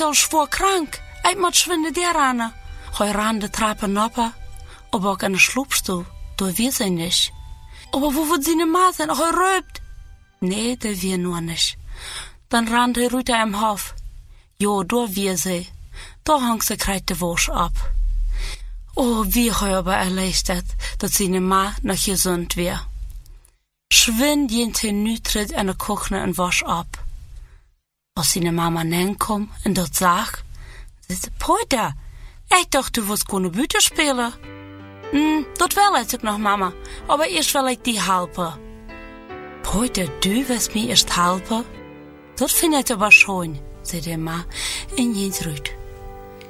al schwor krank. Ik moet schwinde der aan. Hij ran de trappen op, aber ook aan de sloopstoel. Daar weet ze niet. Aber wo wird seine Ma sein? Hij röpt. Nee, der wir nur nicht. Dann ran hij runter im Hof. Jo, daar wir sie. Da hangt sie kreit de Wosch ab. Oh, wie hij aber erleichtert, dat seine Ma noch gesund wär. Schwind jente nu tritt an de Kuchne en Wosch ab. Als seine Mama nenkom en dat zag, zei ze, Poiter, ich dacht, du wirst keine Büte spielen. Dat will ich noch, Mama, aber erst will ich die helfen. Poiter, du wirst mir erst helfen? Dat finde ich aber schön, zei de Ma en jens Rüd.